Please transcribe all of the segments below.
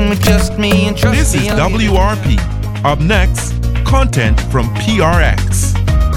Just me and trust This is WRP. Up next, content from PRX.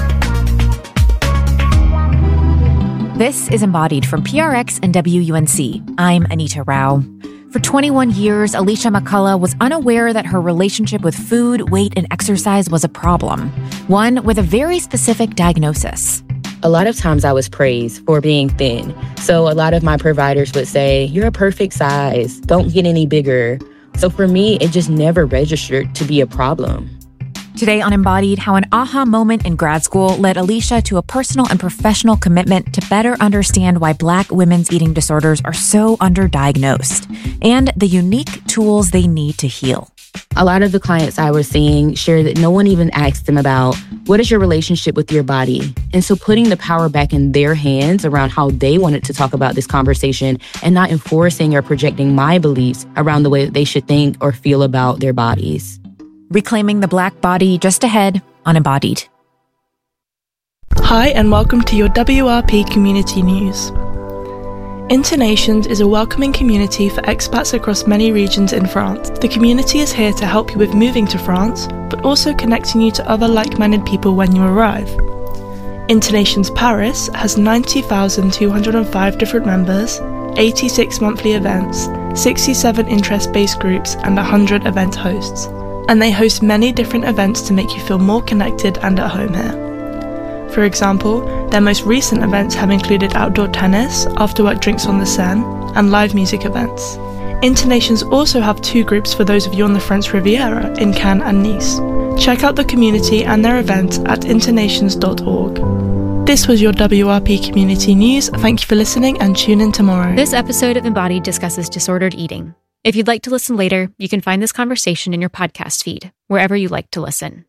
This is Embodied from PRX and WUNC. I'm Anita Rao. For 21 years, Alicia McCullough was unaware that her relationship with food, weight, and exercise was a problem, one with a very specific diagnosis. A lot of times I was praised for being thin. So a lot of my providers would say, you're a perfect size, don't get any bigger. So for me, it just never registered to be a problem. Today on Embodied, how an aha moment in grad school led Alicia to a personal and professional commitment to better understand why Black women's eating disorders are so underdiagnosed, and the unique tools they need to heal. A lot of the clients I was seeing shared that no one even asked them about, what is your relationship with your body? And so putting the power back in their hands around how they wanted to talk about this conversation and not enforcing or projecting my beliefs around the way that they should think or feel about their bodies. Reclaiming the Black body just ahead on Embodied. Hi, and welcome to your WRP Community News. Internations is a welcoming community for expats across many regions in France. The community is here to help you with moving to France, but also connecting you to other like-minded people when you arrive. Internations Paris has 90,205 different members, 86 monthly events, 67 interest-based groups, and 100 event hosts. And they host many different events to make you feel more connected and at home here. For example, their most recent events have included outdoor tennis, after-work drinks on the Seine, and live music events. Internations also have 2 groups for those of you on the French Riviera in Cannes and Nice. Check out the community and their events at internations.org. This was your WRP Community News. Thank you for listening and tune in tomorrow. This episode of Embodied discusses disordered eating. If you'd like to listen later, you can find this conversation in your podcast feed, wherever you like to listen.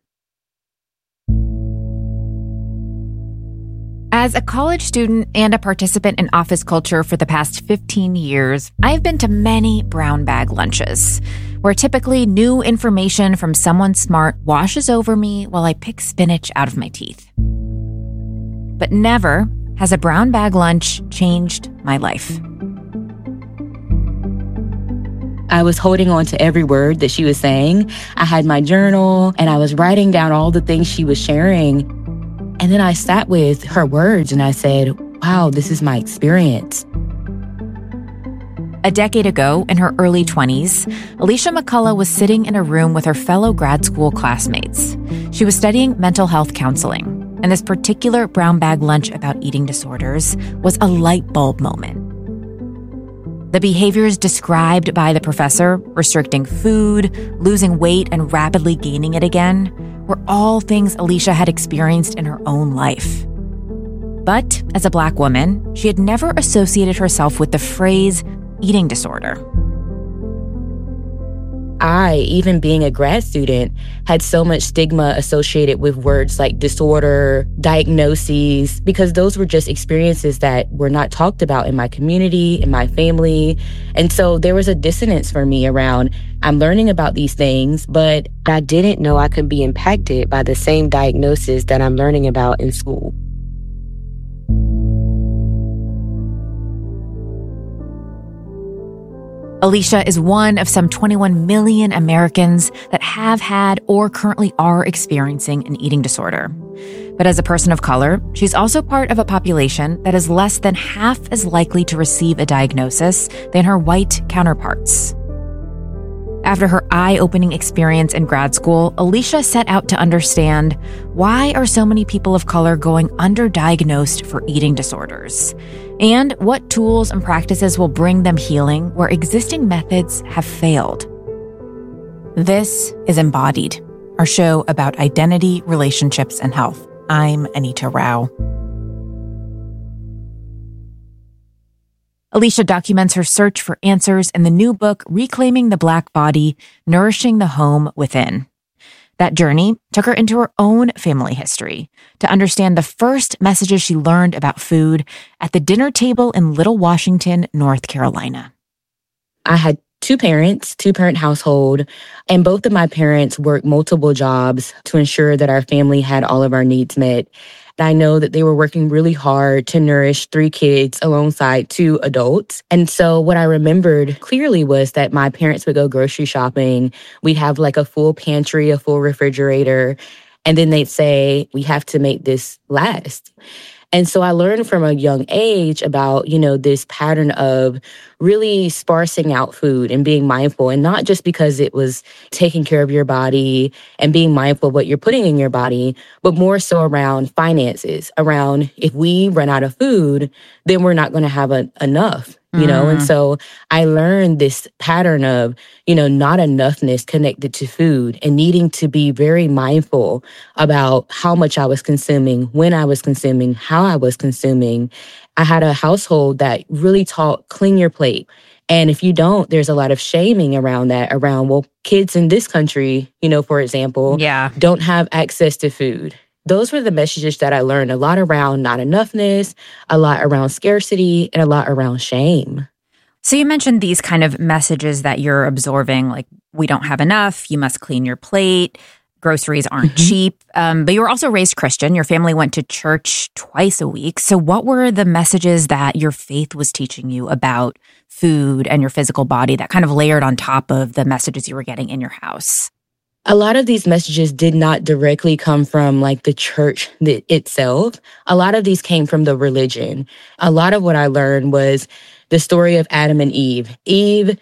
As a college student and a participant in office culture for the past 15 years, I've been to many brown bag lunches, where typically new information from someone smart washes over me while I pick spinach out of my teeth. But never has a brown bag lunch changed my life. I was holding on to every word that she was saying. I had my journal and I was writing down all the things she was sharing. And then I sat with her words and I said, wow, this is my experience. A decade ago, in her early 20s, Alicia McCullough was sitting in a room with her fellow grad school classmates. She was studying mental health counseling, and this particular brown bag lunch about eating disorders was a light bulb moment. The behaviors described by the professor, restricting food, losing weight, and rapidly gaining it again, were all things Alicia had experienced in her own life. But as a Black woman, she had never associated herself with the phrase eating disorder. I, even being a grad student, had so much stigma associated with words like disorder, diagnoses, because those were just experiences that were not talked about in my community, in my family. And so there was a dissonance for me around, I'm learning about these things, but I didn't know I could be impacted by the same diagnosis that I'm learning about in school. Alicia is one of some 21 million Americans that have had or currently are experiencing an eating disorder. But as a person of color, she's also part of a population that is less than half as likely to receive a diagnosis than her white counterparts. After her eye-opening experience in grad school, Alicia set out to understand, why are so many people of color going underdiagnosed for eating disorders? And what tools and practices will bring them healing where existing methods have failed? This is Embodied, our show about identity, relationships, and health. I'm Anita Rao. Alicia documents her search for answers in the new book, Reclaiming the Black Body, Nourishing the Home Within. That journey took her into her own family history to understand the first messages she learned about food at the dinner table in Little Washington, North Carolina. I had 2 parents, 2-parent household, and both of my parents worked multiple jobs to ensure that our family had all of our needs met. I know that they were working really hard to nourish 3 kids alongside 2 adults. And so what I remembered clearly was that my parents would go grocery shopping. We'd have like a full pantry, a full refrigerator. And then they'd say, we have to make this last. And so I learned from a young age about, this pattern of really sparsing out food and being mindful, and not just because it was taking care of your body and being mindful of what you're putting in your body, but more so around finances, around if we run out of food, then we're not going to have enough. And so I learned this pattern of, not enoughness connected to food and needing to be very mindful about how much I was consuming, when I was consuming, how I was consuming. I had a household that really taught clean your plate. And if you don't, there's a lot of shaming around that, well, kids in this country, for example, don't have access to food. Those were the messages that I learned, a lot around not enoughness, a lot around scarcity, and a lot around shame. So you mentioned these kind of messages that you're absorbing, like we don't have enough, you must clean your plate, groceries aren't cheap. But you were also raised Christian. Your family went to church twice a week. So what were the messages that your faith was teaching you about food and your physical body that kind of layered on top of the messages you were getting in your house? A lot of these messages did not directly come from like the church itself. A lot of these came from the religion. A lot of what I learned was the story of Adam and Eve. Eve,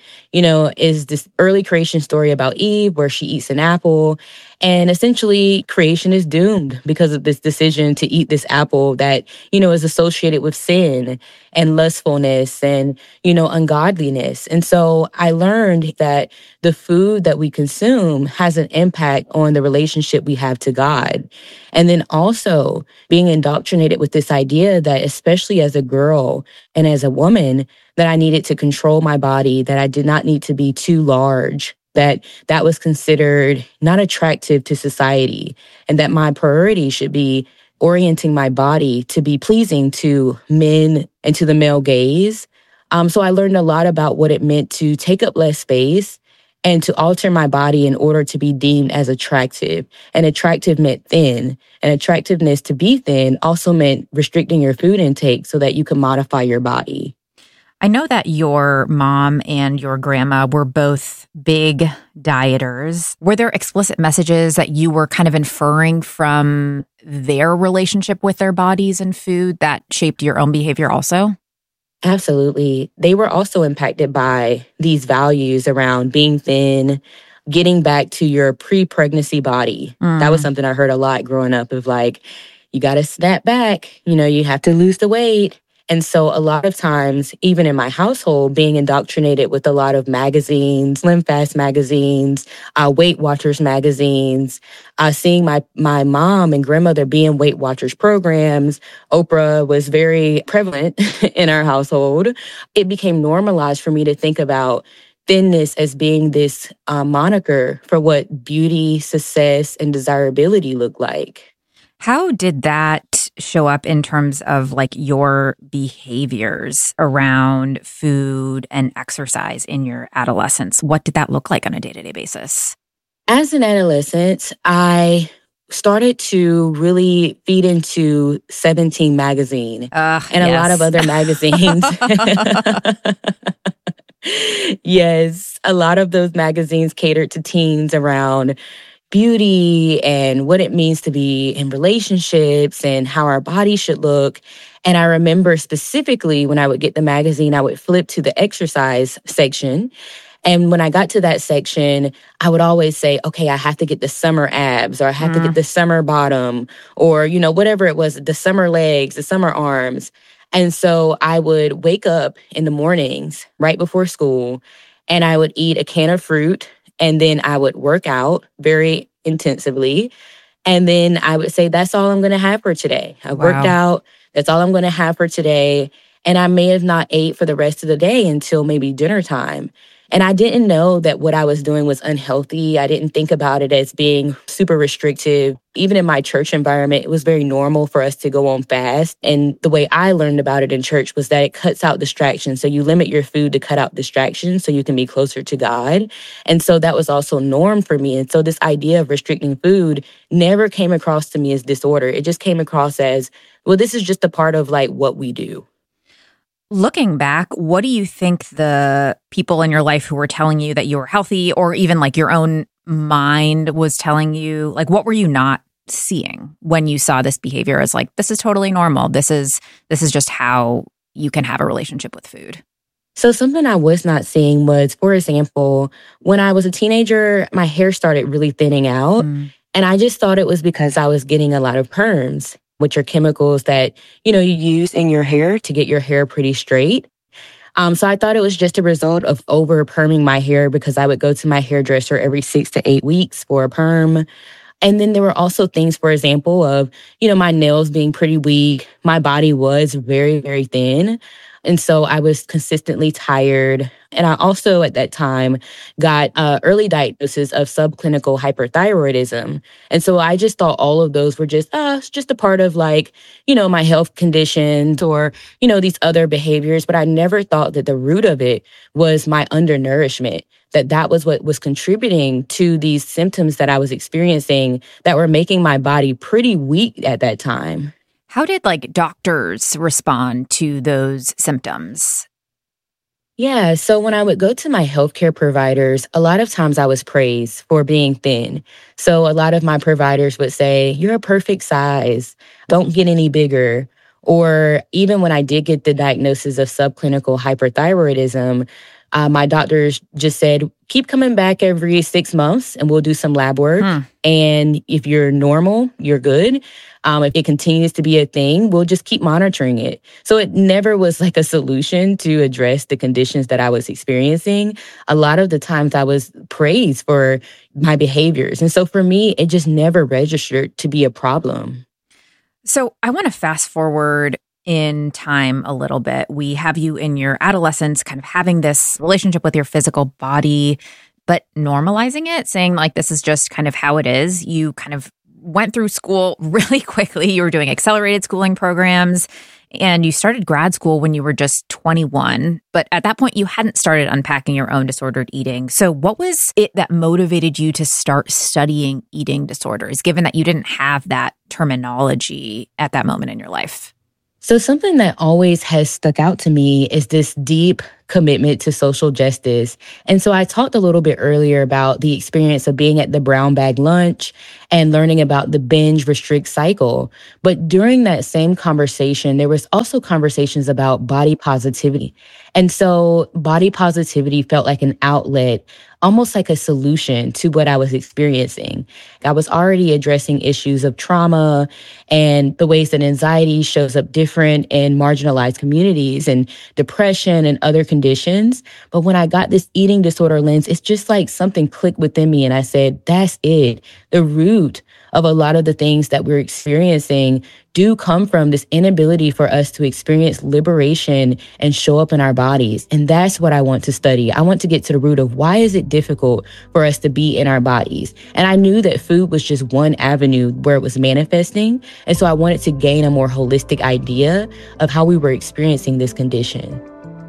is this early creation story about Eve where she eats an apple. And essentially, creation is doomed because of this decision to eat this apple that, is associated with sin and lustfulness and, ungodliness. And so I learned that the food that we consume has an impact on the relationship we have to God. And then also being indoctrinated with this idea that, especially as a girl and as a woman, that I needed to control my body, that I did not need to be too large, that was considered not attractive to society, and that my priority should be orienting my body to be pleasing to men and to the male gaze. So I learned a lot about what it meant to take up less space and to alter my body in order to be deemed as attractive. And attractive meant thin. And attractiveness to be thin also meant restricting your food intake so that you could modify your body. I know that your mom and your grandma were both big dieters. Were there explicit messages that you were kind of inferring from their relationship with their bodies and food that shaped your own behavior also? Absolutely. They were also impacted by these values around being thin, getting back to your pre-pregnancy body. That was something I heard a lot growing up of like, you got to snap back, you have to lose the weight. And so a lot of times, even in my household, being indoctrinated with a lot of magazines, Slim Fast magazines, Weight Watchers magazines, seeing my mom and grandmother be in Weight Watchers programs. Oprah was very prevalent in our household. It became normalized for me to think about thinness as being this moniker for what beauty, success, and desirability look like. How did that show up in terms of like your behaviors around food and exercise in your adolescence? What did that look like on a day-to-day basis? As an adolescent, I started to really feed into 17 magazine and a lot of other magazines. Yes, a lot of those magazines catered to teens around beauty and what it means to be in relationships and how our body should look. And I remember specifically when I would get the magazine, I would flip to the exercise section. And when I got to that section, I would always say, okay, I have to get the summer abs, or I have to get the summer bottom, or, whatever it was, the summer legs, the summer arms. And so I would wake up in the mornings right before school and I would eat a can of fruit. And then I would work out very intensively. And then I would say, that's all I'm going to have for today. I worked out. That's all I'm going to have for today. And I may have not ate for the rest of the day until maybe dinner time. And I didn't know that what I was doing was unhealthy. I didn't think about it as being super restrictive. Even in my church environment, it was very normal for us to go on fast. And the way I learned about it in church was that it cuts out distractions. So you limit your food to cut out distractions so you can be closer to God. And so that was also norm for me. And so this idea of restricting food never came across to me as disorder. It just came across as, well, this is just a part of like what we do. Looking back, what do you think the people in your life who were telling you that you were healthy, or even like your own mind was telling you, like, what were you not seeing when you saw this behavior as like, this is totally normal. This is just how you can have a relationship with food? So something I was not seeing was, for example, when I was a teenager, my hair started really thinning out. And I just thought it was because I was getting a lot of perms, which are chemicals that, you use in your hair to get your hair pretty straight. So I thought it was just a result of over perming my hair because I would go to my hairdresser every 6 to 8 weeks for a perm. And then there were also things, for example, of, my nails being pretty weak. My body was very, very thin. And so I was consistently tired. And I also, at that time, got early diagnosis of subclinical hyperthyroidism. And so I just thought all of those were just a part of like, my health conditions or, these other behaviors. But I never thought that the root of it was my undernourishment, that was what was contributing to these symptoms that I was experiencing that were making my body pretty weak at that time. How did like doctors respond to those symptoms? Yeah, so when I would go to my healthcare providers, a lot of times I was praised for being thin. So a lot of my providers would say, you're a perfect size, don't get any bigger. Or even when I did get the diagnosis of subclinical hyperthyroidism, my doctors just said, keep coming back every 6 months and we'll do some lab work. And if you're normal, you're good. If it continues to be a thing, we'll just keep monitoring it. So it never was like a solution to address the conditions that I was experiencing. A lot of the times I was praised for my behaviors. And so for me, it just never registered to be a problem. So I want to fast forward in time a little bit. We have you in your adolescence kind of having this relationship with your physical body, but normalizing it, saying like, this is just kind of how it is. You kind of went through school really quickly. You were doing accelerated schooling programs and you started grad school when you were just 21. But at that point, you hadn't started unpacking your own disordered eating. So what was it that motivated you to start studying eating disorders, given that you didn't have that terminology at that moment in your life? So something that always has stuck out to me is this deep commitment to social justice. And so I talked a little bit earlier about the experience of being at the brown bag lunch and learning about the binge restrict cycle. But during that same conversation, there was also conversations about body positivity. And so body positivity felt like an outlet, almost like a solution to what I was experiencing. I was already addressing issues of trauma and the ways that anxiety shows up different in marginalized communities and depression and other conditions. But when I got this eating disorder lens, it's just like something clicked within me. And I said, that's it. The root of a lot of the things that we're experiencing do come from this inability for us to experience liberation and show up in our bodies. And that's what I want to study. I want to get to the root of why is it difficult for us to be in our bodies? And I knew that food was just one avenue where it was manifesting. And so I wanted to gain a more holistic idea of how we were experiencing this condition.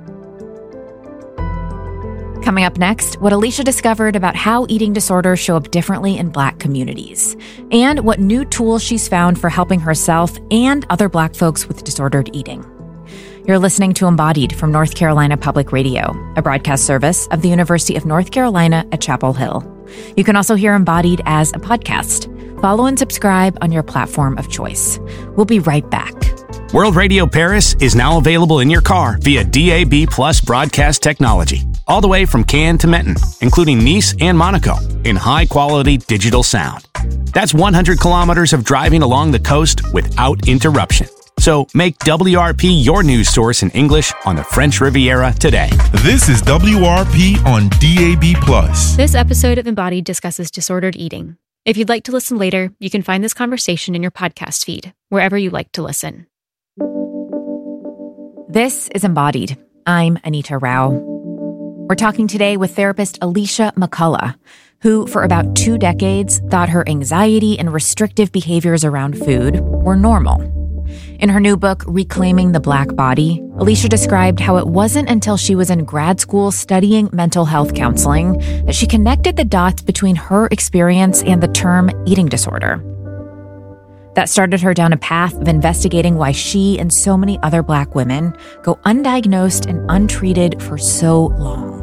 Coming up next, what Alicia discovered about how eating disorders show up differently in Black communities, and what new tools she's found for helping herself and other Black folks with disordered eating. You're listening to Embodied from North Carolina Public Radio, a broadcast service of the University of North Carolina at Chapel Hill. You can also hear Embodied as a podcast. Follow and subscribe on your platform of choice. We'll be right back. World Radio Paris is now available in your car via DAB+ broadcast technology, all the way from Cannes to Menton, including Nice and Monaco, in high-quality digital sound. That's 100 kilometers of driving along the coast without interruption. So make WRP your news source in English on the French Riviera today. This is WRP on DAB+. This episode of Embodied discusses disordered eating. If you'd like to listen later, you can find this conversation in your podcast feed, wherever you like to listen. This is Embodied. I'm Anita Rao. We're talking today with therapist Alicia McCullough, who for about 2 decades thought her anxiety and restrictive behaviors around food were normal. In her new book, Reclaiming the Black Body, Alicia described how it wasn't until she was in grad school studying mental health counseling that she connected the dots between her experience and the term eating disorder. That started her down a path of investigating why she and so many other Black women go undiagnosed and untreated for so long.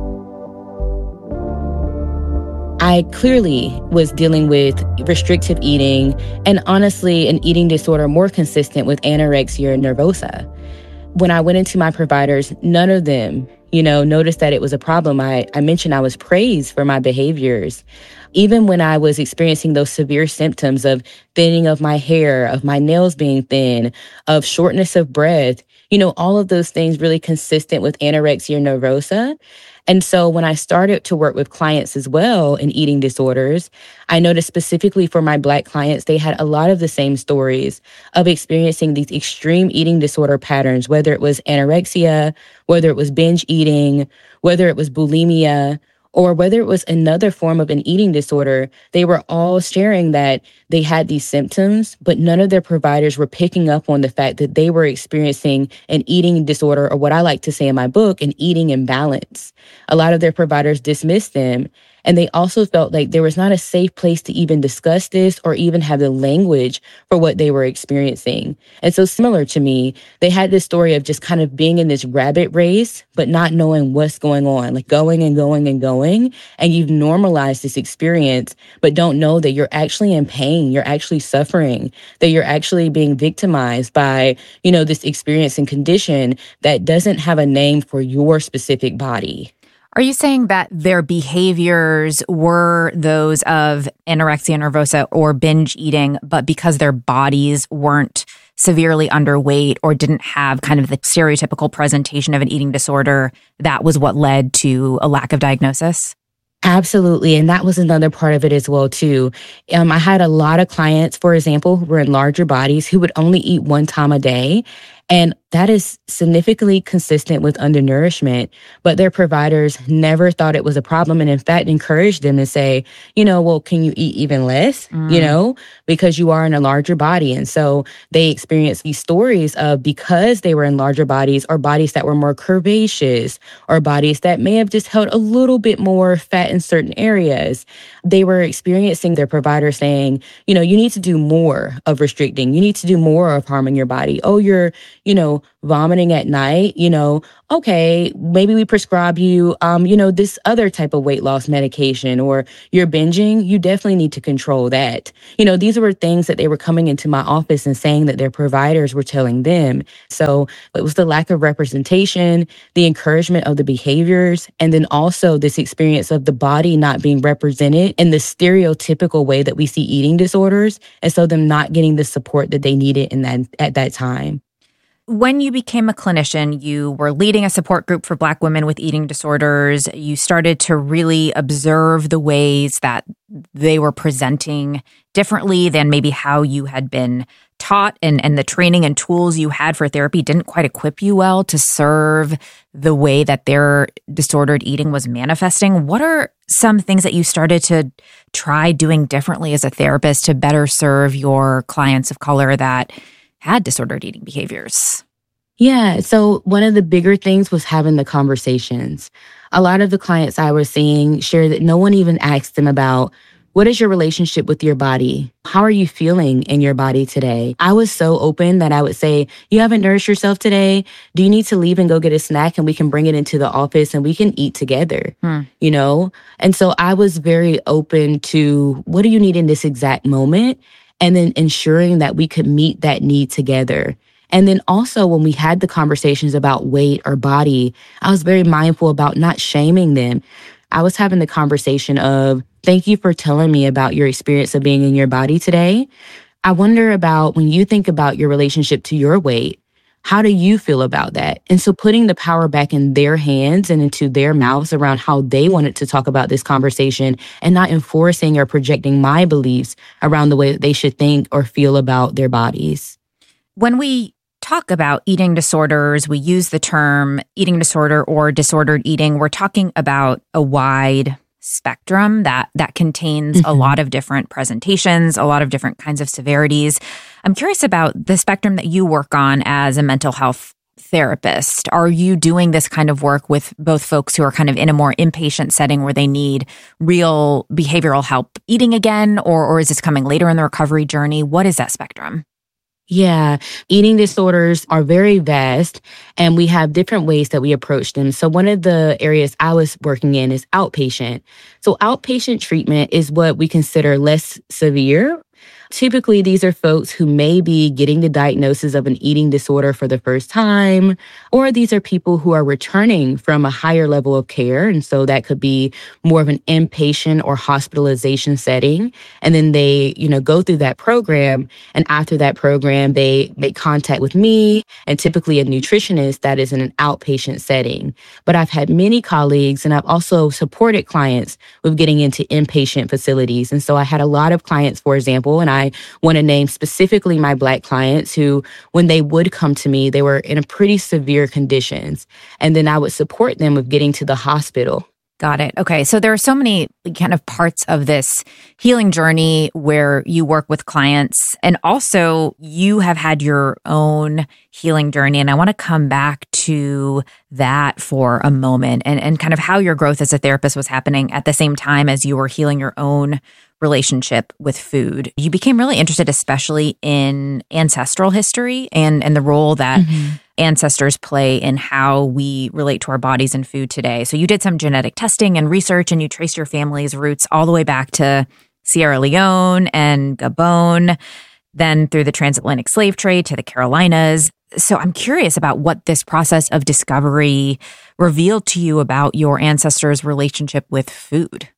I clearly was dealing with restrictive eating and honestly an eating disorder more consistent with anorexia nervosa. When I went into my providers, none of them, noticed that it was a problem. I mentioned I was praised for my behaviors. Even when I was experiencing those severe symptoms of thinning of my hair, of my nails being thin, of shortness of breath, all of those things really consistent with anorexia nervosa. And so when I started to work with clients as well in eating disorders, I noticed specifically for my Black clients, they had a lot of the same stories of experiencing these extreme eating disorder patterns, whether it was anorexia, whether it was binge eating, whether it was bulimia, or whether it was another form of an eating disorder. They were all sharing that they had these symptoms, but none of their providers were picking up on the fact that they were experiencing an eating disorder, or what I like to say in my book, an eating imbalance. A lot of their providers dismissed them, and they also felt like there was not a safe place to even discuss this or even have the language for what they were experiencing. And so similar to me, they had this story of just kind of being in this rabbit race, but not knowing what's going on, like going and going and going. And you've normalized this experience, but don't know that you're actually in pain, you're actually suffering, that you're actually being victimized by, this experience and condition that doesn't have a name for your specific body. Are you saying that their behaviors were those of anorexia nervosa or binge eating, but because their bodies weren't severely underweight or didn't have kind of the stereotypical presentation of an eating disorder, that was what led to a lack of diagnosis? Absolutely. And that was another part of it as well, too. I had a lot of clients, for example, who were in larger bodies who would only eat 1 time a day. And that is significantly consistent with undernourishment, but their providers never thought it was a problem and in fact encouraged them to say, well, can you eat even less, because you are in a larger body. And so they experienced these stories of, because they were in larger bodies or bodies that were more curvaceous or bodies that may have just held a little bit more fat in certain areas, they were experiencing their provider saying, you need to do more of restricting. You need to do more of harming your body. Oh, you're, vomiting at night, okay, maybe we prescribe you, this other type of weight loss medication, or you're binging, you definitely need to control that. These were things that they were coming into my office and saying that their providers were telling them. So it was the lack of representation, the encouragement of the behaviors, and then also this experience of the body not being represented in the stereotypical way that we see eating disorders. And so them not getting the support that they needed at that time. When you became a clinician, you were leading a support group for Black women with eating disorders. You started to really observe the ways that they were presenting differently than maybe how you had been taught, and the training and tools you had for therapy didn't quite equip you well to serve the way that their disordered eating was manifesting. What are some things that you started to try doing differently as a therapist to better serve your clients of color that had disordered eating behaviors? Yeah. So one of the bigger things was having the conversations. A lot of the clients I was seeing share that no one even asked them about, what is your relationship with your body? How are you feeling in your body today? I was so open that I would say, you haven't nourished yourself today? Do you need to leave and go get a snack and we can bring it into the office and we can eat together? And so I was very open to, what do you need in this exact moment? And then ensuring that we could meet that need together. And then also when we had the conversations about weight or body, I was very mindful about not shaming them. I was having the conversation of, thank you for telling me about your experience of being in your body today. I wonder about, when you think about your relationship to your weight, how do you feel about that? And so putting the power back in their hands and into their mouths around how they wanted to talk about this conversation, and not enforcing or projecting my beliefs around the way that they should think or feel about their bodies. When we talk about eating disorders, we use the term eating disorder or disordered eating. We're talking about a wide spectrum that contains a lot of different presentations, a lot of different kinds of severities. I'm curious about the spectrum that you work on as a mental health therapist. Are you doing this kind of work with both folks who are kind of in a more inpatient setting where they need real behavioral help eating again, or is this coming later in the recovery journey? What is that spectrum? Yeah, eating disorders are very vast, and we have different ways that we approach them. So one of the areas I was working in is outpatient. So outpatient treatment is what we consider less severe. Typically, these are folks who may be getting the diagnosis of an eating disorder for the first time, or these are people who are returning from a higher level of care. And so that could be more of an inpatient or hospitalization setting. And then they, go through that program. And after that program, they make contact with me and typically a nutritionist that is in an outpatient setting. But I've had many colleagues, and I've also supported clients with getting into inpatient facilities. And so I had a lot of clients, for example, and I want to name specifically my Black clients who, when they would come to me, they were in a pretty severe conditions. And then I would support them with getting to the hospital. Got it. Okay. So there are so many kind of parts of this healing journey where you work with clients, and also you have had your own healing journey. And I want to come back to that for a moment and kind of how your growth as a therapist was happening at the same time as you were healing your own relationship with food. You became really interested, especially in ancestral history and the role that ancestors play in how we relate to our bodies and food today. So you did some genetic testing and research, and you traced your family's roots all the way back to Sierra Leone and Gabon, then through the transatlantic slave trade to the Carolinas. So I'm curious about what this process of discovery revealed to you about your ancestors' relationship with food.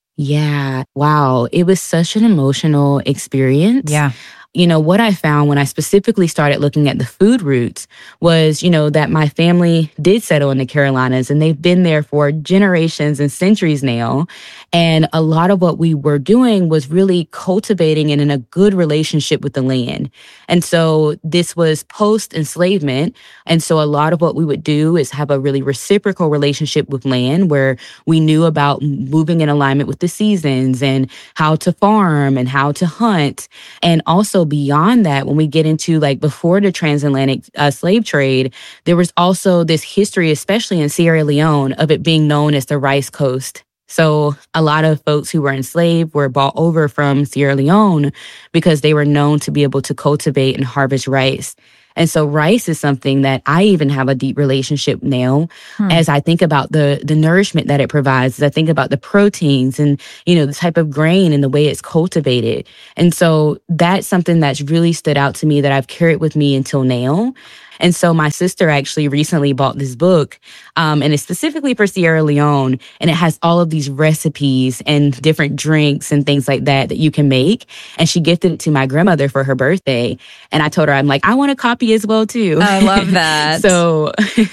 Yeah. Wow. It was such an emotional experience. Yeah. What I found when I specifically started looking at the food roots was, that my family did settle in the Carolinas, and they've been there for generations and centuries now. And a lot of what we were doing was really cultivating and in a good relationship with the land. And so this was post-enslavement. And so a lot of what we would do is have a really reciprocal relationship with land, where we knew about moving in alignment with the seasons and how to farm and how to hunt. And also beyond that, when we get into before the transatlantic slave trade, there was also this history, especially in Sierra Leone, of it being known as the Rice Coast. So a lot of folks who were enslaved were brought over from Sierra Leone because they were known to be able to cultivate and harvest rice. And so rice is something that I even have a deep relationship now as I think about the nourishment that it provides, as I think about the proteins and, the type of grain and the way it's cultivated. And so that's something that's really stood out to me that I've carried with me until now. And so my sister actually recently bought this book, and it's specifically for Sierra Leone, and it has all of these recipes and different drinks and things like that you can make. And she gifted it to my grandmother for her birthday. And I told her, I'm like, I want a copy as well, too. I love that. So,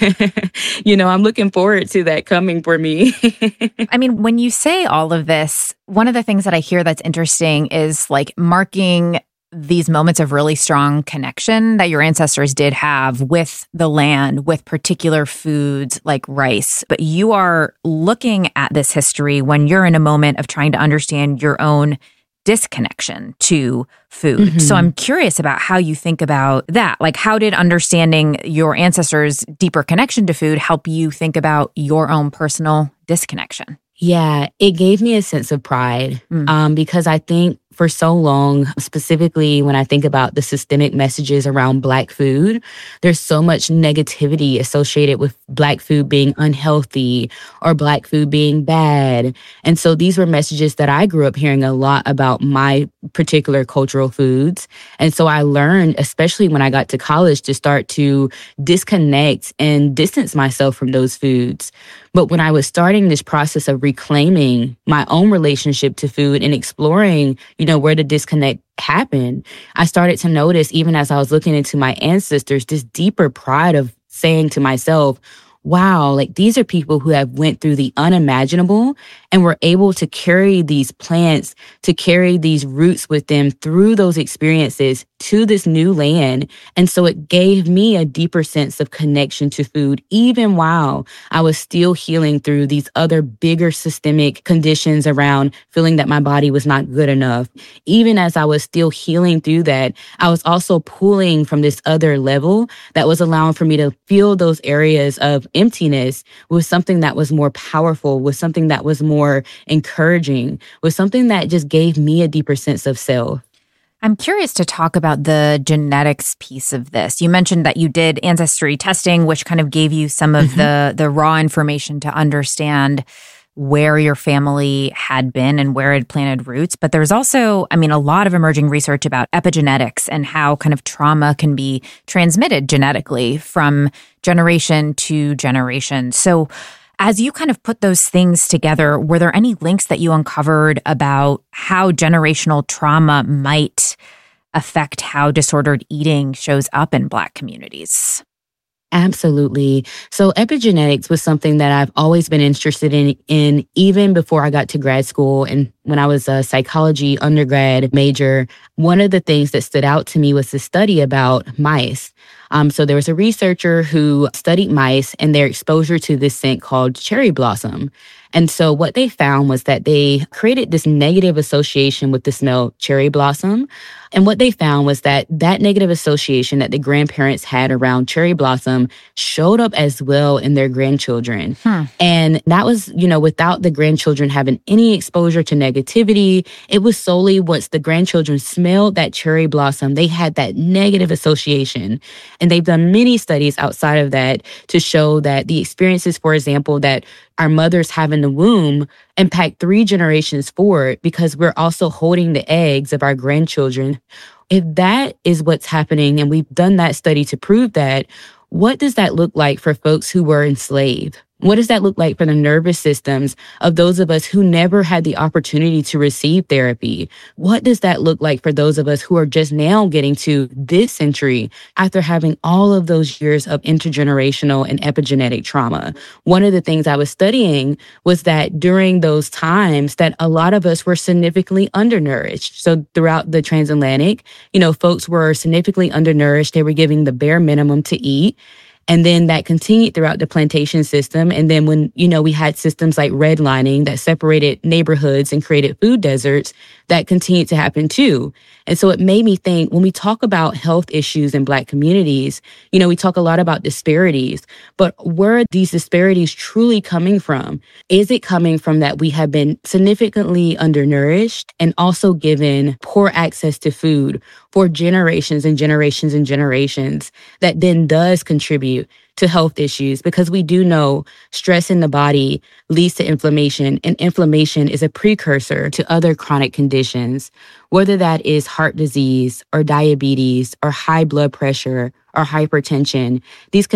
I'm looking forward to that coming for me. I mean, when you say all of this, one of the things that I hear that's interesting is marking these moments of really strong connection that your ancestors did have with the land, with particular foods like rice. But you are looking at this history when you're in a moment of trying to understand your own disconnection to food. So I'm curious about how you think about that. How did understanding your ancestors' deeper connection to food help you think about your own personal disconnection? Yeah, it gave me a sense of pride because I think for so long, specifically when I think about the systemic messages around Black food, there's so much negativity associated with Black food being unhealthy or Black food being bad. And so these were messages that I grew up hearing a lot about my particular cultural foods. And so I learned, especially when I got to college, to start to disconnect and distance myself from those foods. But when I was starting this process of reclaiming my own relationship to food and exploring, where the disconnect happened, I started to notice, even as I was looking into my ancestors, this deeper pride of saying to myself, wow, these are people who have went through the unimaginable and were able to carry these plants, to carry these roots with them through those experiences to this new land. And so it gave me a deeper sense of connection to food, even while I was still healing through these other bigger systemic conditions around feeling that my body was not good enough. Even as I was still healing through that, I was also pulling from this other level that was allowing for me to feel those areas of emptiness with something that was more powerful, with something that was more encouraging, with something that just gave me a deeper sense of self. I'm curious to talk about the genetics piece of this. You mentioned that you did ancestry testing, which kind of gave you some of the raw information to understand where your family had been and where it planted roots. But there's also, a lot of emerging research about epigenetics and how kind of trauma can be transmitted genetically from generation to generation. So as you kind of put those things together, were there any links that you uncovered about how generational trauma might affect how disordered eating shows up in Black communities? Absolutely. So epigenetics was something that I've always been interested in even before I got to grad school. And when I was a psychology undergrad major, one of the things that stood out to me was the study about mice. So there was a researcher who studied mice and their exposure to this scent called cherry blossom. And so what they found was that they created this negative association with the smell cherry blossom. And what they found was that negative association that the grandparents had around cherry blossom showed up as well in their grandchildren. And that was, without the grandchildren having any exposure to negativity. It was solely once the grandchildren smelled that cherry blossom, they had that negative association. And they've done many studies outside of that to show that the experiences, for example, that our mothers have in the womb impact 3 generations forward because we're also holding the eggs of our grandchildren. If that is what's happening, and we've done that study to prove that, what does that look like for folks who were enslaved? What does that look like for the nervous systems of those of us who never had the opportunity to receive therapy? What does that look like for those of us who are just now getting to this century after having all of those years of intergenerational and epigenetic trauma? One of the things I was studying was that during those times that a lot of us were significantly undernourished. So throughout the transatlantic, folks were significantly undernourished. They were giving the bare minimum to eat. And then that continued throughout the plantation system. And then when, we had systems like redlining that separated neighborhoods and created food deserts, that continued to happen too. And so it made me think, when we talk about health issues in Black communities, we talk a lot about disparities, but where are these disparities truly coming from? Is it coming from that we have been significantly undernourished and also given poor access to food for generations and generations and generations that then does contribute to health issues? Because we do know stress in the body leads to inflammation, and inflammation is a precursor to other chronic conditions, whether that is heart disease or diabetes or high blood pressure or hypertension. These